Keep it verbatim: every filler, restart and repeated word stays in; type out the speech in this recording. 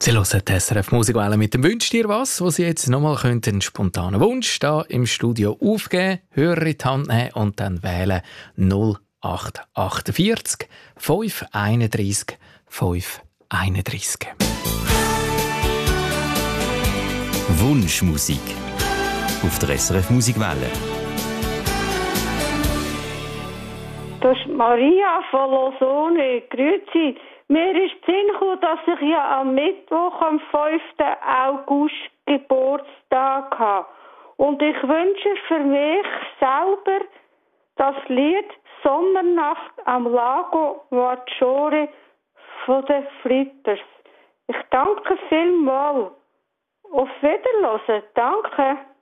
Sie hören die S R F Musikwelle mit dem «Wünsch dir was», wo Sie jetzt nochmal einen spontanen Wunsch hier im Studio aufgeben, Hörer in die Hand nehmen und dann wählen null acht achtundvierzig fünf einunddreißig fünf einunddreißig. Wunschmusik auf der S R F Musikwelle. Das ist Maria von Losone. Grüezi. Mir ist der Sinn gekommen, dass ich ja am Mittwoch, am fünften August Geburtstag habe. Und ich wünsche für mich selber das Lied «Sommernacht am Lago Maggiore» von den Flippers. Ich danke vielmals. Auf Wiederhören. Danke.